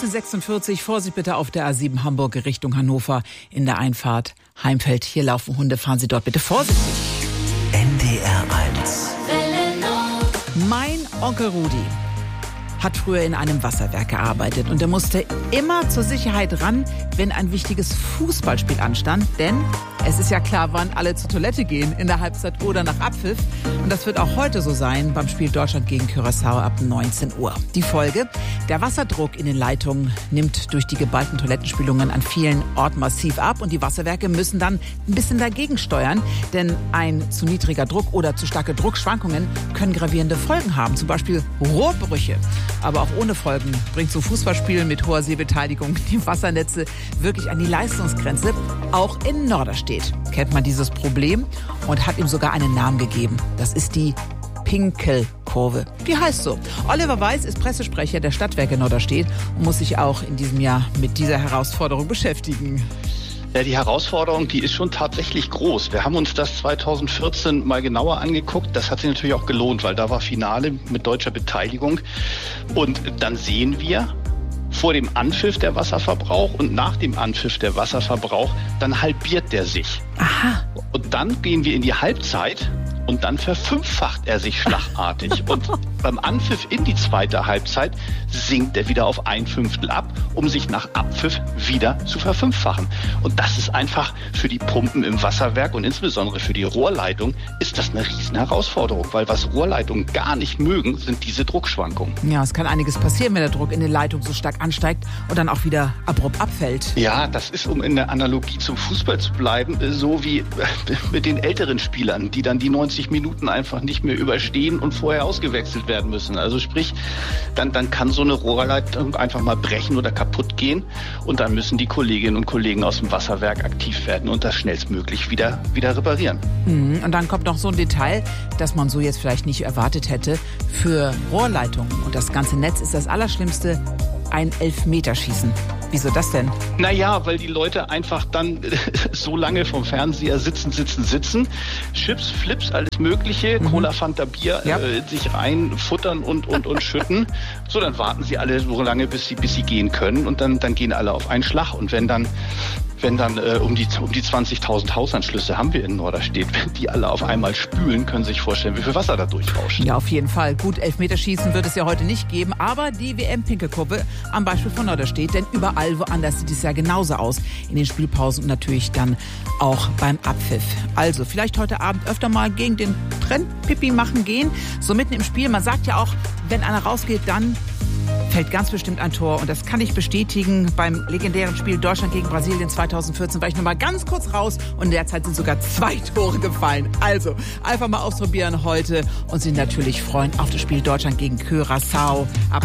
14:46 Vorsicht bitte auf der A7 Hamburg Richtung Hannover in der Einfahrt Heimfeld. Hier laufen Hunde, fahren Sie dort bitte vorsichtig. NDR 1. Mein Onkel Rudi hat früher in einem Wasserwerk gearbeitet und er musste immer zur Sicherheit ran, wenn ein wichtiges Fußballspiel anstand, denn es ist ja klar, wann alle zur Toilette gehen, in der Halbzeit oder nach Abpfiff. Und das wird auch heute so sein beim Spiel Deutschland gegen Curaçao ab 19 Uhr. Die Folge: der Wasserdruck in den Leitungen nimmt durch die geballten Toilettenspülungen an vielen Orten massiv ab und die Wasserwerke müssen dann ein bisschen dagegen steuern, denn ein zu niedriger Druck oder zu starke Druckschwankungen können gravierende Folgen haben, zum Beispiel Rohrbrüche. Aber auch ohne Folgen bringt so Fußballspielen mit hoher Sehbeteiligung die Wassernetze wirklich an die Leistungsgrenze. Auch in Norderstedt kennt man dieses Problem und hat ihm sogar einen Namen gegeben. Das ist die Pinkelkurve. Die heißt so. Oliver Weiß ist Pressesprecher der Stadtwerke Norderstedt und muss sich auch in diesem Jahr mit dieser Herausforderung beschäftigen. Ja, die Herausforderung, die ist schon tatsächlich groß. Wir haben uns das 2014 mal genauer angeguckt. Das hat sich natürlich auch gelohnt, weil da war Finale mit deutscher Beteiligung. Und dann sehen wir vor dem Anpfiff der Wasserverbrauch und nach dem Anpfiff der Wasserverbrauch, dann halbiert der sich. Aha. Und dann gehen wir in die Halbzeit und dann verfünffacht er sich schlagartig. Und beim Anpfiff in die zweite Halbzeit sinkt er wieder auf 1/5 ab, um sich nach Abpfiff wieder zu verfünffachen. Und das ist einfach für die Pumpen im Wasserwerk und insbesondere für die Rohrleitung ist das eine riesen Herausforderung, weil was Rohrleitungen gar nicht mögen, sind diese Druckschwankungen. Ja, es kann einiges passieren, wenn der Druck in den Leitungen so stark ansteigt und dann auch wieder abrupt abfällt. Ja, das ist, um in der Analogie zum Fußball zu bleiben, so wie mit den älteren Spielern, die dann die 90 Minuten einfach nicht mehr überstehen und vorher ausgewechselt werden müssen. Also sprich, dann kann so eine Rohrleitung einfach mal brechen oder kaputt gehen und dann müssen die Kolleginnen und Kollegen aus dem Wasserwerk aktiv werden und das schnellstmöglich wieder reparieren. Und dann kommt noch so ein Detail, das man so jetzt vielleicht nicht erwartet hätte. Für Rohrleitungen und das ganze Netz ist das Allerschlimmste ein Elfmeterschießen. Wieso das denn? Naja, weil die Leute einfach dann so lange vom Fernseher sitzen. Chips, Flips, alles Mögliche, Cola, Fanta, Bier, ja. Sich reinfuttern und schütten. So, dann warten sie alle so lange, bis sie gehen können und dann gehen alle auf einen Schlag. Und wenn dann um die 20.000 Hausanschlüsse haben wir in Norderstedt, wenn die alle auf einmal spülen, können Sie sich vorstellen, wie viel Wasser da durchrauscht. Ja, auf jeden Fall. Gut, Elfmeterschießen wird es ja heute nicht geben, aber die WM-Pinkelkurve am Beispiel von Norderstedt, denn überall woanders sieht es ja genauso aus. In den Spielpausen und natürlich dann auch beim Abpfiff. Also vielleicht heute Abend öfter mal gegen den Trend Pipi machen gehen, so mitten im Spiel. Man sagt ja auch, wenn einer rausgeht, dann fällt ganz bestimmt ein Tor. Und das kann ich bestätigen beim legendären Spiel Deutschland gegen Brasilien 2014. War ich noch mal ganz kurz raus und in der Zeit sind sogar 2 Tore gefallen. Also einfach mal ausprobieren heute und sich natürlich freuen auf das Spiel Deutschland gegen Curaçao.